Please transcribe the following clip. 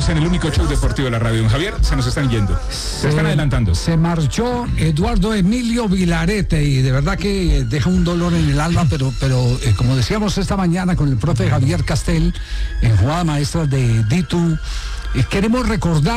Estamos en el único show deportivo de la radio. Don Javier, se nos están yendo. Se están adelantando. Se marchó Eduardo Emilio Vilarete y de verdad que deja un dolor en el alma, pero como decíamos esta mañana con el profe Javier Castel, en jugada maestra de Ditu, queremos recordar